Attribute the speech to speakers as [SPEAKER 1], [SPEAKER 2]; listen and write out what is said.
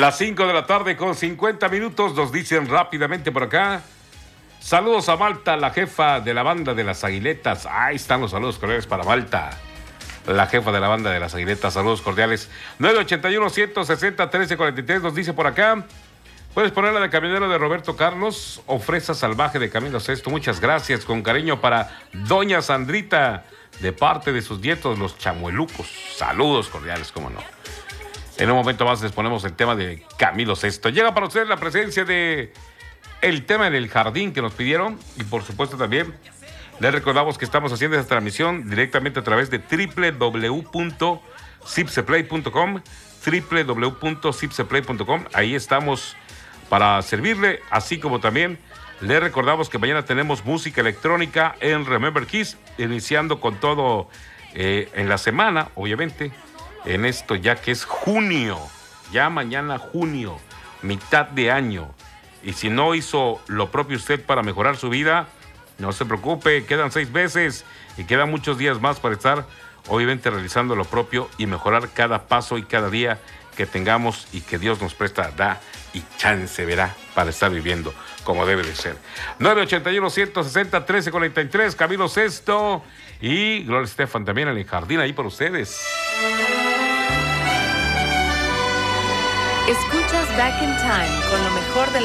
[SPEAKER 1] Las 5 de la tarde con 50 minutos, nos dicen rápidamente por acá. Saludos a Malta, la jefa de la banda de las Aguiletas. Ahí están los saludos cordiales para Malta, la jefa de la banda de las Aguiletas. Saludos cordiales. 981-160-1343 nos dice por acá. Puedes poner la de camionero de Roberto Carlos o fresa salvaje de Camilo Sesto. Muchas gracias, con cariño para doña Sandrita, de parte de sus nietos, los chamuelucos. Saludos cordiales, cómo no. En un momento más les ponemos el tema de Camilo Sesto. Llega para ustedes la presencia de el tema en el jardín que nos pidieron. Y por supuesto también les recordamos que estamos haciendo esta transmisión directamente a través de www.zipseplay.com, www.zipseplay.com. Ahí estamos para servirle, así como también le recordamos que mañana tenemos música electrónica en Remember Kiss, iniciando con todo en la semana, obviamente, en esto ya que es junio, ya mañana junio, mitad de año. Y si no hizo lo propio usted para mejorar su vida, no se preocupe, quedan 6 meses y quedan muchos días más para estar, obviamente, realizando lo propio y mejorar cada paso y cada día que tengamos y que Dios nos presta, da y chance verá para estar viviendo como debe de ser. 981-160-1343, Camilo Sesto y Gloria Estefan también en el jardín ahí por ustedes.
[SPEAKER 2] Escuchas Back in Time con lo mejor de